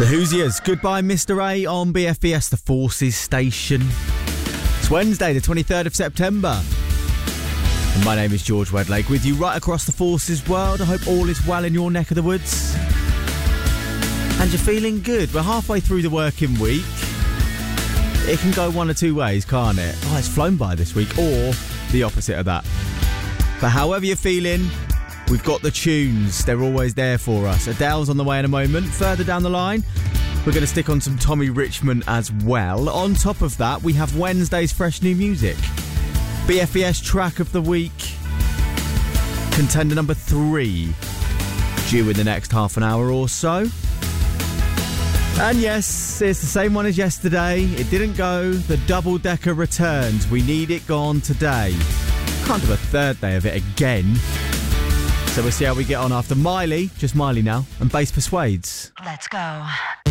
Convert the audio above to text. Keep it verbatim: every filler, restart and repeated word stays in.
The Hoosiers, Goodbye Mister A on B F B S, the Forces Station. It's Wednesday, the twenty-third of September. And my name is George Wedlake, with you right across the Forces world. I hope all is well in your neck of the woods. And you're feeling good. We're halfway through the working week. It can go one or two ways, can't it? Oh, it's flown by this week, or the opposite of that. But however you're feeling, we've got the tunes. They're always there for us. Adele's on the way in a moment. Further down the line, we're going to stick on some Tommy Richmond as well. On top of that, we have Wednesday's fresh new music. B F B S track of the week. Contender number three. Due in the next half an hour or so. And yes, it's the same one as yesterday. It didn't go. The double-decker returns. We need it gone today. Can't do a third day of it again. So we'll see how we get on after Miley, just Miley now, and Bass Persuades. Let's go.